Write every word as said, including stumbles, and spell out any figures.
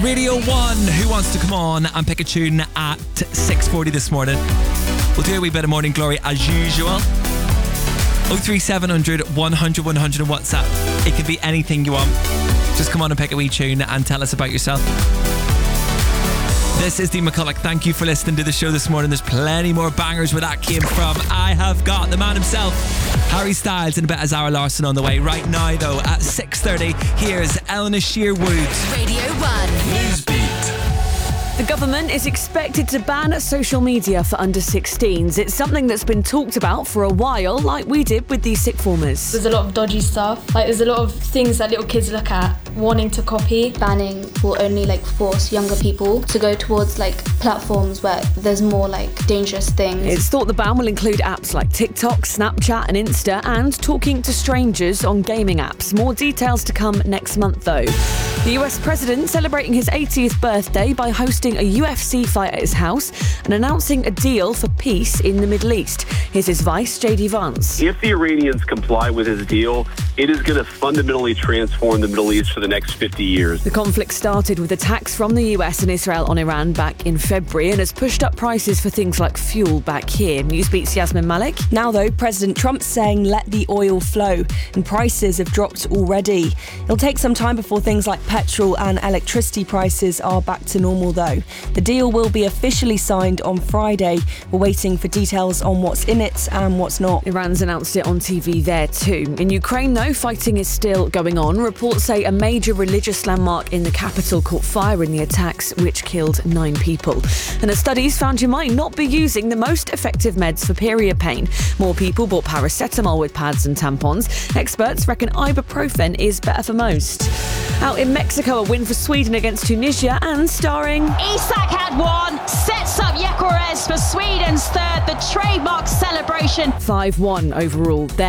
Radio one, who wants to come on and pick a tune at six forty this morning? We'll do a wee bit of Morning Glory as usual. oh three seven hundred, one hundred, one hundred on WhatsApp. It could be anything you want. Just come on and pick a wee tune and tell us about yourself. This is Dean McCulloch. Thank you for listening to the show this morning. There's plenty more bangers where that came from. I have got the man himself, Harry Styles, and a bit of Zara Larsson on the way. Right now, though, at six thirty, here's Eleanor Shearwood. Radio one. Newsbeat. The government is expected to ban social media for under sixteens. It's something that's been talked about for a while, like we did with these sick formers. There's a lot of dodgy stuff. Like, there's a lot of things that little kids look at, wanting to copy. Banning will only like force younger people to go towards like platforms where there's more like dangerous things. It's thought the ban will include apps like TikTok, Snapchat and Insta, and talking to strangers on gaming apps. More details to come next month, though. The U S president celebrating his eightieth birthday by hosting a U F C fight at his house and announcing a deal for peace in the Middle East. Here's his vice, J D Vance. If the Iranians comply with his deal, it is going to fundamentally transform the Middle East for the next fifty years. The conflict started with attacks from the U S and Israel on Iran back in February and has pushed up prices for things like fuel back here. Newsbeat's Yasmin Malik. Now, though, President Trump's saying let the oil flow, and prices have dropped already. It'll take some time before things like petrol and electricity prices are back to normal, though. The deal will be officially signed on Friday. We're waiting for details on what's in it and what's not. Iran's announced it on T V there too. In Ukraine, though, fighting is still going on. Reports say a major religious landmark in the capital caught fire in the attacks, which killed nine people. And the studies found you might not be using the most effective meds for period pain. More people bought paracetamol with pads and tampons. Experts reckon ibuprofen is better for most. Out in Mexico, a win for Sweden against Tunisia, and starring Isak had one, sets up Gyökeres for Sweden's third, the trademark celebration. five one overall there.